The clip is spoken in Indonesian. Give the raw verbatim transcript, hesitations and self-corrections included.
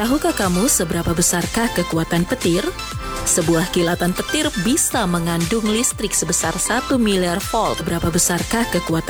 Tahukah kamu seberapa besarkah kekuatan petir? Sebuah kilatan petir bisa mengandung listrik sebesar satu miliar volt. Berapa besarkah kekuatan